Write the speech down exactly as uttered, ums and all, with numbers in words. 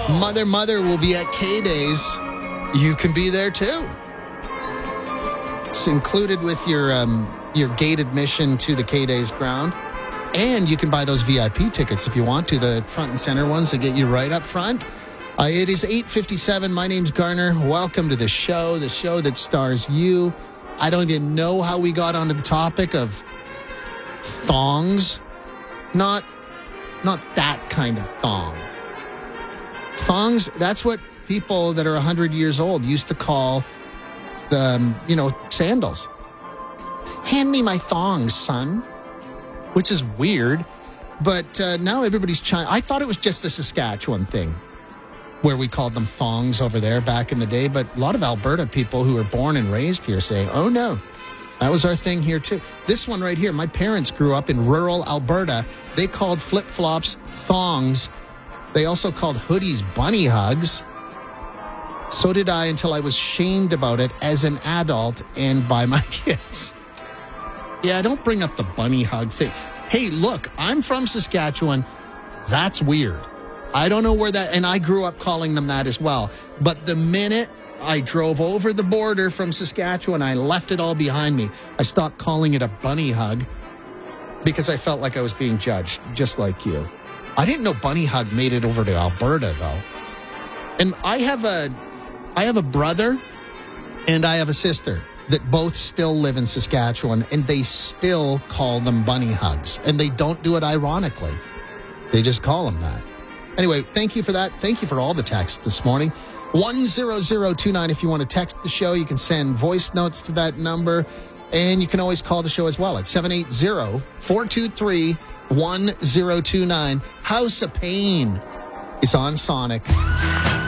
Mother Mother will be at K-Days. You can be there too. It's included with your um, your gate admission to the K-Days ground. And you can buy those V I P tickets if you want to, the front and center ones that get you right up front. Uh, it is eight fifty-seven. My name's Garner. Welcome to the show, the show that stars you. I don't even know how we got onto the topic of thongs. Not, not that kind of thong. Thongs, that's what people that are one hundred years old used to call the, um, you know, sandals. Hand me my thongs, son. Which is weird, but uh, now everybody's trying. I thought it was just a Saskatchewan thing where we called them thongs over there back in the day, but a lot of Alberta people who were born and raised here say, oh no, that was our thing here too. This one right here, my parents grew up in rural Alberta. They called flip-flops thongs. They also called hoodies bunny hugs. So did I until I was shamed about it as an adult and by my kids. Yeah, don't bring up the bunny hug thing. Hey, look, I'm from Saskatchewan. That's weird. I don't know where that, and I grew up calling them that as well. But the minute I drove over the border from Saskatchewan, I left it all behind me. I stopped calling it a bunny hug because I felt like I was being judged, just like you. I didn't know bunny hug made it over to Alberta, though. And I have a, I have a brother and I have a sister that both still live in Saskatchewan, and they still call them bunny hugs. And they don't do it ironically. They just call them that. Anyway, thank you for that. Thank you for all the texts this morning. one zero zero two nine if you want to text the show. You can send voice notes to that number. And you can always call the show as well at seven eight zero, four two three, one zero two nine. House of Pain is on Sonic.